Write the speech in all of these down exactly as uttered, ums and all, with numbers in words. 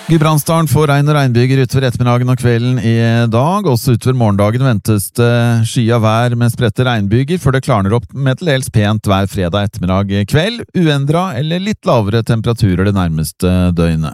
Gudbrandsdalen får regn og regnbyger utover ettermiddagen og kvelden i dag. Også utover morgendagen ventes det skyet vær med spredte regnbyger, før det klarner opp med til dels pent hver fredag ettermiddag kveld, uendret eller litt lavere temperaturer det nærmeste døgnet.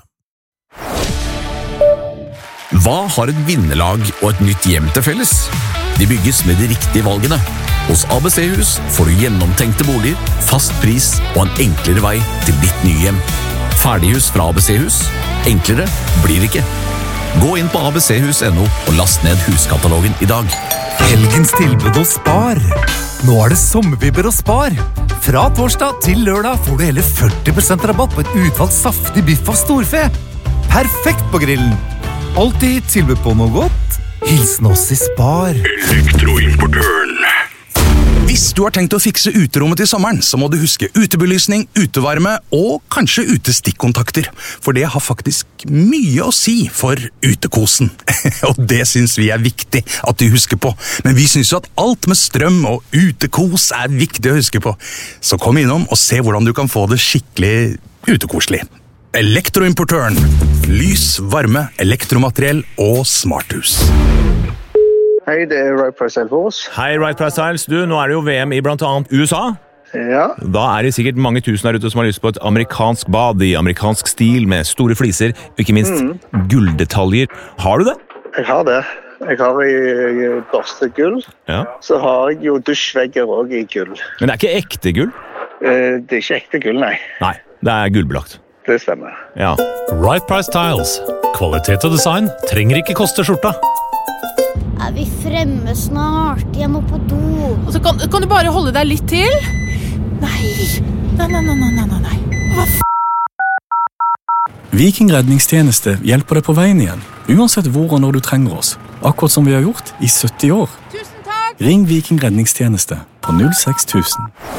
Hva har et vinnerlag og et nytt hjem til felles? De bygges med de riktige valgene. Hos A B C-hus får du gjennomtenkte boliger, fast pris og en enklere vei til ditt nye hjem. Ferdighus fra A B C-hus. Enklere blir det ikke. Gå inn på a b c hus punktum no og last ned huskatalogen i dag. Helgens tilbud hos Spar. Nå er det sommervibber hos Spar. Fra torsdag til lørdag får du hele førti prosent rabatt på et utvalgt saftig biff av storfe. Perfekt på grillen. Alltid tilbud på noe godt. Hilsen oss i Spar. Elektroimportøren. Hvis du har tenkt å fikse uterommet til sommeren, så må du huske utebelysning, utevarme og kanskje utestikkontakter. For det har faktisk mye å si for utekosen. Og det synes vi er viktig at du husker på. Men vi synes jo at alt med strøm og utekos er viktig å huske på. Så kom innom og se hvordan du kan få det skikkelig utekoselig. Elektroimportøren. Lys, varme, elektromateriell og smarthus. Hei, det er Right Price Tiles. Hei, Right Price Tiles. Du, nå er det jo V M i blant annet U S A. Ja. Da er det sikkert mange tusen der ute som har lyst på et amerikansk bad i amerikansk stil med store fliser, og ikke minst mm. gulldetaljer. Har du det? Jeg har det. Jeg har i børste gull. Ja. Så har jeg jo dusjvegger også i gull. Men det er ikke ekte gull? Eh, det er ikke ekte gull, nei. Nei, det er gullbelagt. Det stemmer. Ja. Right Price Tiles. Kvalitet og design trenger ikke koste skjorta. Er vi fremme snart? Jeg må på do. Og så kan, kan du bare holde deg litt til? Nei, nei, nei, nei, nei, nei, nei. Hva f***? Viking redningstjeneste hjelper deg på veien igjen, uansett hvor og når du trenger oss. Akkurat som vi har gjort i sytti år. Tusen takk! Ring Viking redningstjeneste på null seks tusen.